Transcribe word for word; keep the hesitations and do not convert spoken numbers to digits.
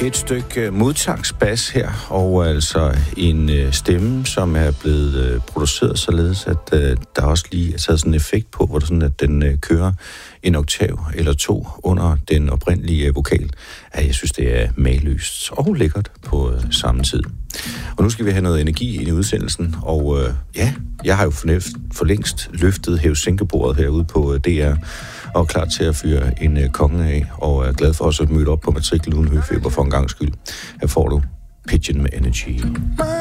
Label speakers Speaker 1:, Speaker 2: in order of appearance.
Speaker 1: Et stykke modtagsbas her, og altså en øh, stemme, som er blevet øh, produceret således, at øh, der også lige er taget sådan en effekt på, hvor det sådan, at den øh, kører en oktav eller to under den oprindelige øh, vokal. Ja, jeg synes, det er mageløst og lækkert på øh, samme tid. Og nu skal vi have noget energi ind i udsendelsen, og øh, ja, jeg har jo for, for længst løftet hævesænkebordet herude på øh, D R, og er klar til at fyre en øh, konge af, og er glad for også at møde op på matrikel uden høfeber for en gang skyld. Her får du Pigeon med Energy.